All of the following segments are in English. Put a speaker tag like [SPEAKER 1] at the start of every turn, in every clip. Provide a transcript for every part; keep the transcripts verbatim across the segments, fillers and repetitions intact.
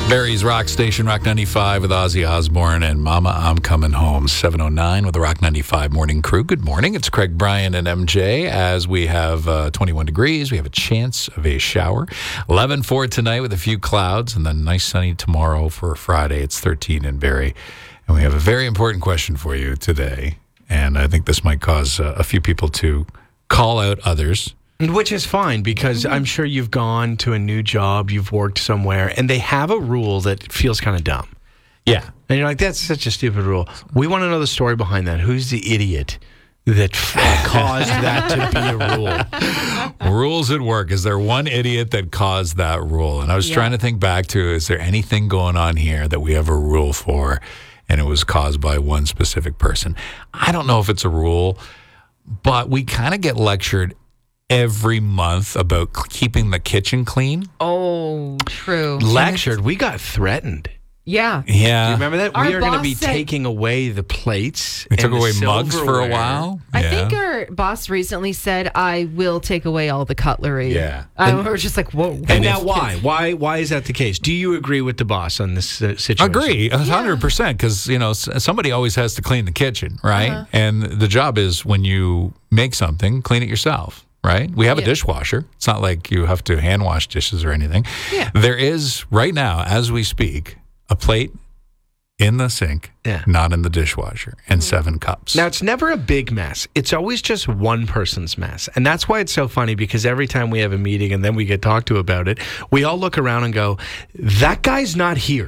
[SPEAKER 1] Barry's Rock Station, Rock ninety-five with Ozzy Osbourne and Mama, I'm Coming Home. seven oh nine with the Rock ninety-five Morning Crew. Good morning. It's Craig, Brian, and M J as we have uh, twenty-one degrees. We have a chance of a shower. eleven for tonight with a few clouds, and then nice sunny tomorrow for Friday. It's thirteen in Barrie. And we have a very important question for you today. And I think this might cause uh, a few people to call out others.
[SPEAKER 2] Which is fine, because I'm sure you've gone to a new job, you've worked somewhere, and they have a rule that feels kind of dumb.
[SPEAKER 1] Yeah.
[SPEAKER 2] And you're like, that's such a stupid rule. We want to know the story behind that. Who's the idiot that f- caused that to be a rule?
[SPEAKER 1] Rules at work. Is there one idiot that caused that rule? And I was yeah. trying to think back to, is there anything going on here that we have a rule for, and it was caused by one specific person? I don't know if it's a rule, but we kind of get lectured every month about keeping the kitchen clean.
[SPEAKER 3] Oh, true.
[SPEAKER 2] Lectured. We got threatened.
[SPEAKER 3] Yeah.
[SPEAKER 1] Yeah.
[SPEAKER 2] Do you remember that?
[SPEAKER 3] Our
[SPEAKER 2] we are going to
[SPEAKER 3] boss
[SPEAKER 2] be
[SPEAKER 3] said-
[SPEAKER 2] taking away the plates.
[SPEAKER 1] We
[SPEAKER 2] and
[SPEAKER 1] took
[SPEAKER 2] the
[SPEAKER 1] away mugs for a
[SPEAKER 2] silverware.
[SPEAKER 1] while.
[SPEAKER 3] I
[SPEAKER 1] Yeah.
[SPEAKER 3] think our boss recently said, I will take away all the cutlery.
[SPEAKER 1] Yeah.
[SPEAKER 3] Uh, we were just like, whoa.
[SPEAKER 2] And now why? Why Why is that the case? Do you agree with the boss on this uh, situation?
[SPEAKER 1] Agree, one hundred percent, because, you know, s- somebody always has to clean the kitchen, right?
[SPEAKER 3] Uh-huh.
[SPEAKER 1] And the job is when you make something, clean it yourself, right? We have a
[SPEAKER 3] Yeah.
[SPEAKER 1] dishwasher. It's not like you have to hand wash dishes or anything.
[SPEAKER 3] Yeah.
[SPEAKER 1] There is, right now, as we speak, a plate in the sink,
[SPEAKER 2] Yeah.
[SPEAKER 1] not in the dishwasher, and seven cups.
[SPEAKER 2] Now, it's never a big mess. It's always just one person's mess. And that's why it's so funny, because every time we have a meeting and then we get talked to about it, we all look around and go, that guy's not here.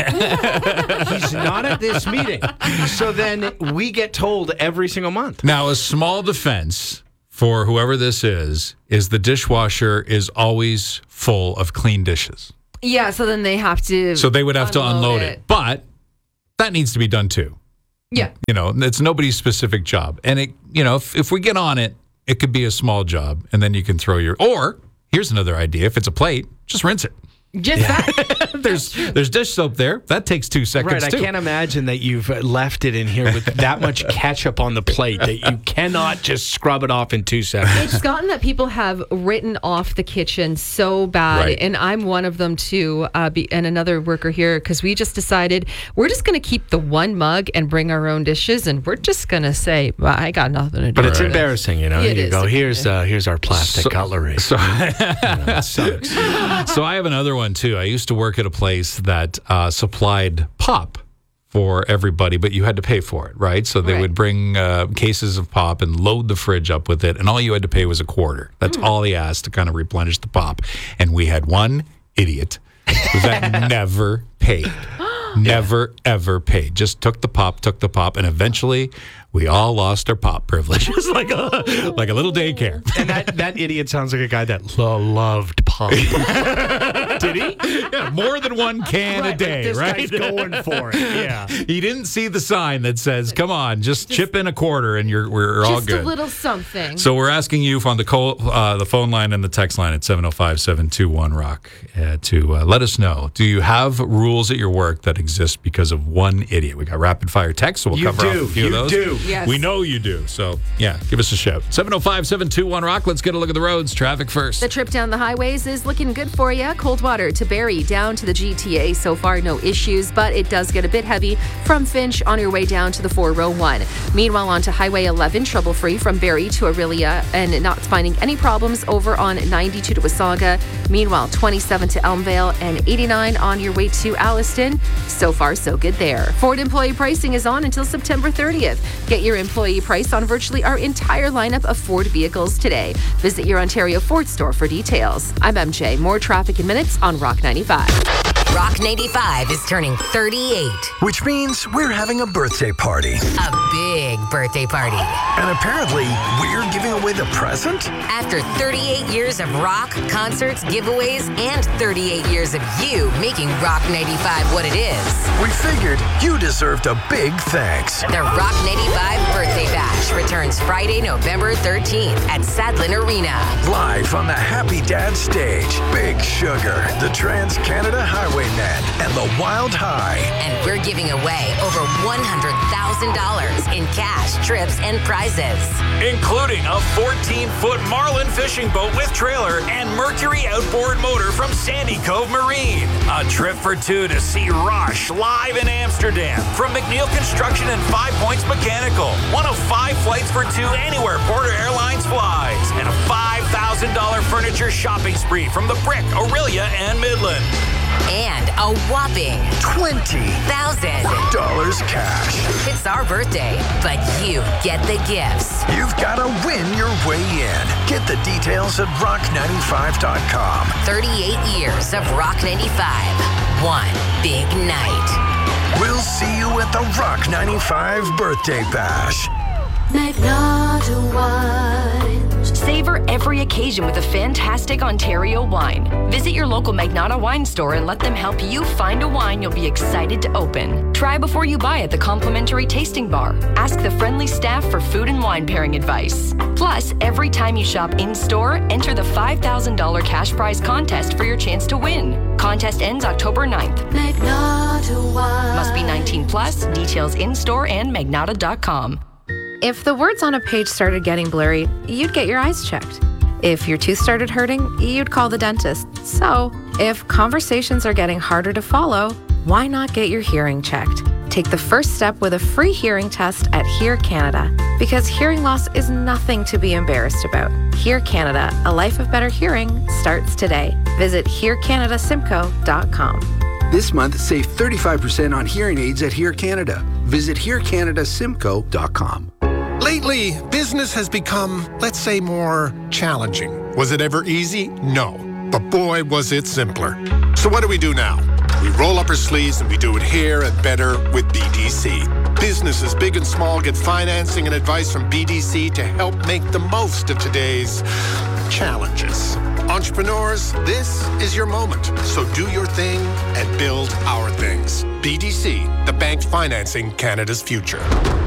[SPEAKER 2] He's not at this meeting. So then we get told every single month.
[SPEAKER 1] Now, a small defense for whoever this is, is the dishwasher is always full of clean dishes.
[SPEAKER 3] Yeah, so then they have to.
[SPEAKER 1] So they would have to unload it.
[SPEAKER 3] it.
[SPEAKER 1] But that needs to be done too.
[SPEAKER 3] Yeah.
[SPEAKER 1] You know, it's nobody's specific job. And, it, you know, if, if we get on it, it could be a small job, and then you can throw your, or here's another idea. If it's a plate, just rinse it.
[SPEAKER 3] Just that.
[SPEAKER 1] There's there's dish soap there. That takes two seconds
[SPEAKER 2] Right,
[SPEAKER 1] too.
[SPEAKER 2] I can't imagine that you've left it in here with that much ketchup on the plate that you cannot just scrub it off in two seconds.
[SPEAKER 3] It's gotten that people have written off the kitchen so bad,
[SPEAKER 1] Right.
[SPEAKER 3] and I'm one of them too, uh, be, and another worker here, because we just decided we're just going to keep the one mug and bring our own dishes, and we're just going to say, well, I got nothing to do
[SPEAKER 2] But
[SPEAKER 3] with
[SPEAKER 2] it's
[SPEAKER 3] it.
[SPEAKER 2] embarrassing, you know.
[SPEAKER 3] It
[SPEAKER 2] you
[SPEAKER 3] is.
[SPEAKER 2] go, here's uh, here's our plastic
[SPEAKER 1] So-
[SPEAKER 2] cutlery.
[SPEAKER 1] So,
[SPEAKER 2] You know, it sucks.
[SPEAKER 1] so I have another one too. I used to work at a place that uh, supplied pop for everybody, but you had to pay for it, right? So they
[SPEAKER 3] Right.
[SPEAKER 1] would bring uh, cases of pop and load the fridge up with it, and all you had to pay was a quarter. That's all he asked to kind of replenish the pop. And we had one idiot that never paid. Never, ever paid. Just took the pop, took the pop, and eventually we all lost our pop privileges like a like a little daycare.
[SPEAKER 2] And that, that idiot sounds like a guy that lo- loved pop. Did he?
[SPEAKER 1] Yeah, more than one can a day,
[SPEAKER 2] this
[SPEAKER 1] right?
[SPEAKER 2] guy's going for it. Yeah.
[SPEAKER 1] He didn't see the sign that says, "Come on, just, chip in a quarter and you're we're all
[SPEAKER 3] Just
[SPEAKER 1] good."
[SPEAKER 3] a little something.
[SPEAKER 1] So we're asking you on the co- uh, the phone line and the text line at seven oh five, seven two one, rock uh, to uh, let us know. Do you have rules at your work that exist because of one idiot? We got rapid fire text, so we'll
[SPEAKER 2] You
[SPEAKER 1] cover
[SPEAKER 2] do.
[SPEAKER 1] off a few
[SPEAKER 2] You
[SPEAKER 1] of those.
[SPEAKER 2] do.
[SPEAKER 3] Yes.
[SPEAKER 1] We know you do. So yeah, give us a shout. seven oh five, seven two one, rock. Let's get a look at the roads. Traffic first.
[SPEAKER 4] The trip down the highways is looking good for you. Coldwater to Barrie, down to the G T A. So far, no issues, but it does get a bit heavy from Finch on your way down to the four oh one. Meanwhile, onto Highway eleven, trouble-free from Barrie to Aurelia, and not finding any problems over on ninety-two to Wasaga. Meanwhile, twenty-seven to Elmvale and eighty-nine on your way to Alliston. So far, so good there. Ford employee pricing is on until September thirtieth. Get your employee price on virtually our entire lineup of Ford vehicles today. Visit your Ontario Ford store for details. I'm M J. More traffic in minutes on Rock ninety-five.
[SPEAKER 5] Rock ninety-five is turning thirty-eight.
[SPEAKER 6] Which means we're having a birthday party.
[SPEAKER 5] A big birthday party.
[SPEAKER 6] And apparently, we're giving away the present?
[SPEAKER 5] After thirty-eight years of rock, concerts, giveaways, and thirty-eight years of you making Rock ninety-five what it is.
[SPEAKER 6] We figured you deserved a big thanks.
[SPEAKER 5] The Rock ninety-five Birthday Bash returns Friday, November thirteenth at Sadlin Arena.
[SPEAKER 6] Live on the Happy Dad stage, Big Sugar, the Trans-Canada Highwaymen, and the Wild High.
[SPEAKER 5] And we're giving away over one hundred thousand dollars in cash, trips, and prizes.
[SPEAKER 7] Including a fourteen-foot Marlin fishing boat with trailer and Mercury outboard motor from Sandy Cove Marine. A A trip for two to see Rush live in Amsterdam from McNeil Construction and Five Points Mechanical. One of five flights for two anywhere Porter Airlines flies. And a five thousand dollars furniture shopping spree from The Brick, Aurelia, and Midland.
[SPEAKER 5] And a whopping
[SPEAKER 6] twenty
[SPEAKER 5] thousand
[SPEAKER 6] dollars cash.
[SPEAKER 5] It's our birthday, but you get the gifts.
[SPEAKER 6] You've got to win your way in. Get the details at rock ninety-five dot com.
[SPEAKER 5] thirty-eight years of Rock ninety-five. One big night.
[SPEAKER 6] We'll see you at the Rock ninety-five Birthday Bash.
[SPEAKER 8] Magnata Wines. Savor every occasion with a fantastic Ontario wine. Visit your local Magnata wine store and let them help you find a wine you'll be excited to open. Try before you buy at the complimentary tasting bar. Ask the friendly staff for food and wine pairing advice. Plus, every time you shop in-store, enter the five thousand dollars cash prize contest for your chance to win. Contest ends October ninth.
[SPEAKER 9] Magnata Wines.
[SPEAKER 8] Must be nineteen plus. Details in-store and magnata dot com.
[SPEAKER 4] If the words on a page started getting blurry, you'd get your eyes checked. If your tooth started hurting, you'd call the dentist. So, if conversations are getting harder to follow, why not get your hearing checked? Take the first step with a free hearing test at Hear Canada. Because hearing loss is nothing to be embarrassed about. Hear Canada, a life of better hearing, starts today. Visit hear canada simcoe dot com.
[SPEAKER 10] This month, save thirty-five percent on hearing aids at Hear Canada. Visit hear canada simcoe dot com.
[SPEAKER 11] Lately, business has become, let's say, more challenging. Was it ever easy? No. But boy, was it simpler. So what do we do now? We roll up our sleeves and we do it here and better with B D C. Businesses big and small get financing and advice from B D C to help make the most of today's challenges. Entrepreneurs, this is your moment. So do your thing and build our things. B D C, the bank financing Canada's future.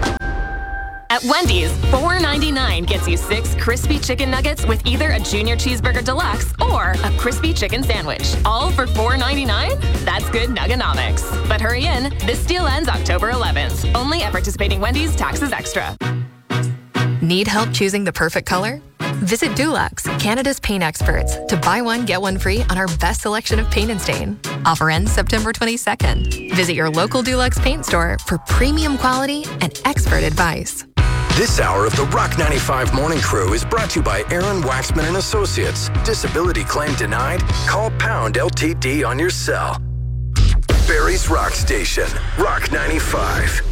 [SPEAKER 12] At Wendy's, four ninety-nine gets you six crispy chicken nuggets with either a junior cheeseburger deluxe or a crispy chicken sandwich. All for four ninety-nine? That's good nuggonomics. But hurry in, this deal ends October eleventh. Only at participating Wendy's, taxes extra.
[SPEAKER 13] Need help choosing the perfect color? Visit Dulux, Canada's paint experts, to buy one, get one free on our best selection of paint and stain. Offer ends September twenty-second. Visit your local Dulux paint store for premium quality and expert advice.
[SPEAKER 6] This hour of the Rock ninety-five Morning Crew is brought to you by Aaron Waxman and Associates. Disability claim denied? Call pound L T D on your cell. Barrie's Rock Station, Rock ninety-five.